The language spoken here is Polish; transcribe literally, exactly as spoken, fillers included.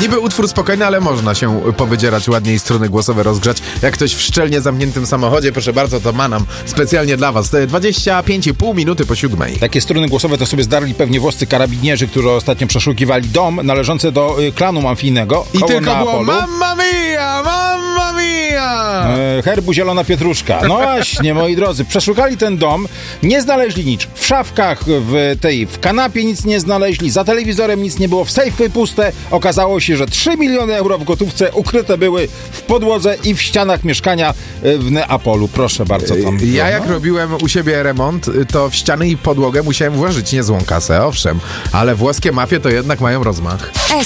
Niby utwór spokojny, ale można się powydzierać ładnie i struny głosowe rozgrzać. Jak ktoś w szczelnie zamkniętym samochodzie, proszę bardzo, to Manam specjalnie dla was. dwadzieścia pięć i pół minuty po siódmej. Takie struny głosowe to sobie zdarli pewnie włoscy karabinierzy, którzy ostatnio przeszukiwali dom należący do y, klanu mafijnego. I tylko było Neapolu. mamma mia, mamma mia! E, herbu zielona pietruszka. No właśnie, moi drodzy, przeszukali ten dom, nie znaleźli nic. W szafkach, w tej, w kanapie nic nie znaleźli, za telewizorem nic nie było, w sejfy puste. Okazało się, że trzy miliony euro w gotówce ukryte były w podłodze i w ścianach mieszkania w Neapolu. Proszę bardzo. Tam ja jak robiłem u siebie remont, to w ściany i podłogę musiałem włożyć niezłą kasę, owszem, ale włoskie mafie to jednak mają rozmach.